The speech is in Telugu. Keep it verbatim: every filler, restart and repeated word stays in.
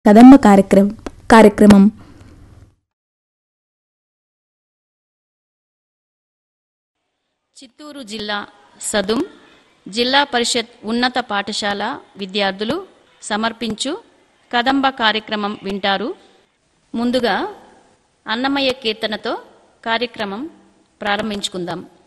కదంబ కార్యక్రమం కార్యక్రమం చిత్తూరు జిల్లా సదుం జిల్లా పరిషత్ ఉన్నత పాఠశాల విద్యార్థులు సమర్పించు కదంబ కార్యక్రమం వింటారు. ముందుగా అన్నమయ్య కీర్తనతో కార్యక్రమం ప్రారంభించుకుందాం.